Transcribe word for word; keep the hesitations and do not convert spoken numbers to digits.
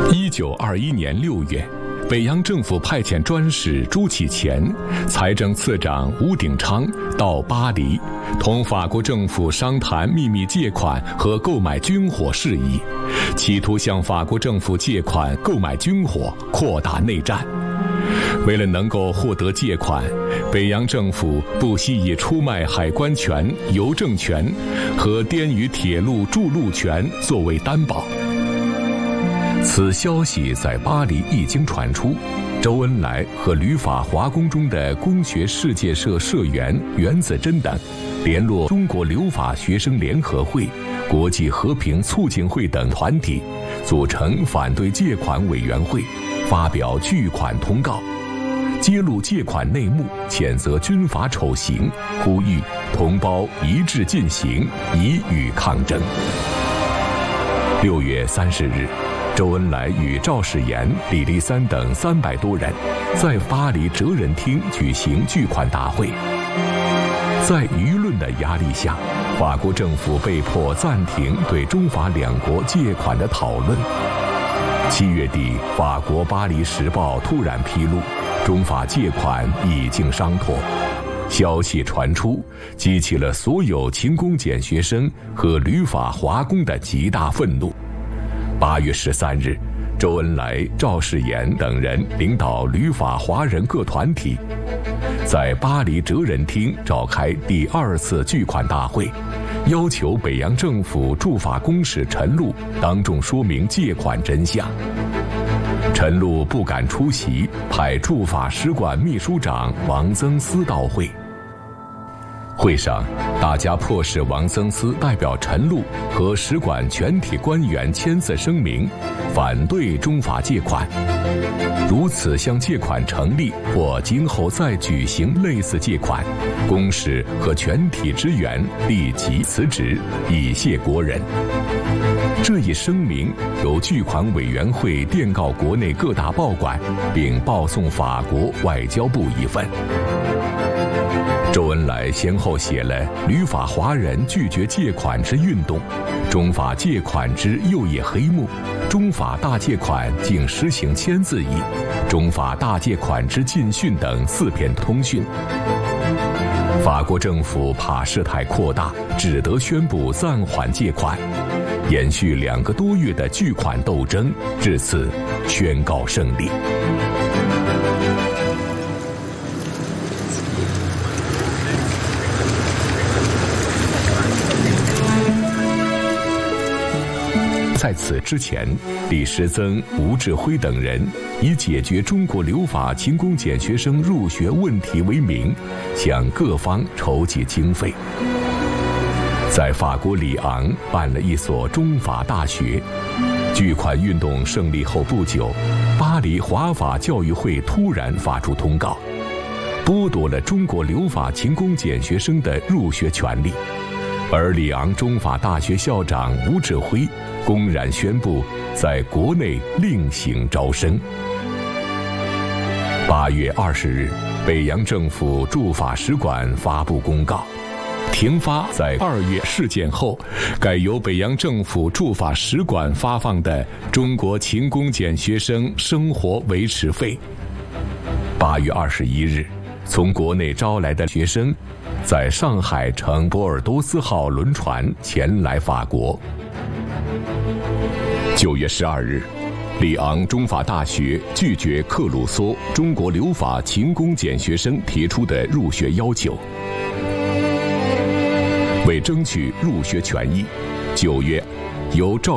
一九二一年六月，北洋政府派遣专使朱启潜、财政次长吴鼎昌到巴黎，同法国政府商谈秘密借款和购买军火事宜，企图向法国政府借款购买军火，扩大内战。为了能够获得借款，北洋政府不惜以出卖海关权、邮政权和滇渝铁路筑路权作为担保。此消息在巴黎一经传出，周恩来和旅法华工中的工学世界社社员袁子珍等，联络中国留法学生联合会、国际和平促进会等团体，组成反对借款委员会，发表拒款通告，揭露借款内幕，谴责军阀丑行，呼吁同胞一致进行，以与抗争。六月三十日，周恩来与赵世炎、李立三等三百多人，在巴黎哲人厅举行拒款大会。在舆论的压力下，法国政府被迫暂停对中法两国借款的讨论。七月底，法国《巴黎时报》突然披露，中法借款已经商妥。消息传出，激起了所有勤工俭学生和旅法华工的极大愤怒。八月十三日，周恩来、赵世炎等人领导旅法华人各团体，在巴黎哲人厅召开第二次拒款大会，要求北洋政府驻法公使陈露当众说明借款真相。陈露不敢出席，派驻法使馆秘书长王增思到会。会上，大家迫使王增思代表陈露和使馆全体官员签字声明，反对中法借款。如此向借款成立或今后再举行类似借款，公使和全体职员立即辞职，以谢国人。这一声明由拒款委员会电告国内各大报馆，并报送法国外交部一份。周恩来先后写了《旅法华人拒绝借款之运动》、《中法借款之右翼黑幕》、《中法大借款竟实行签字义》、《中法大借款之禁训》等四篇通讯。法国政府怕事态扩大，只得宣布暂缓借款。延续两个多月的拒款斗争至此宣告胜利。在此之前，李时增、吴志辉等人以解决中国留法勤工俭学生入学问题为名，向各方筹集经费。在法国里昂办了一所中法大学。拒款运动胜利后不久，巴黎华法教育会突然发出通告，剥夺了中国留法勤工俭学生的入学权利。而里昂中法大学校长吴志辉公然宣布在国内另行招生。八月二十日，北洋政府驻法使馆发布公告，停发在二月事件后改由北洋政府驻法使馆发放的中国勤工俭学生生活维持费。八月二十一日，从国内招来的学生在上海乘波尔多斯号轮船前来法国。九月十二日，里昂中法大学拒绝克鲁梭中国留法勤工俭学生提出的入学要求。为争取入学权益，九月由赵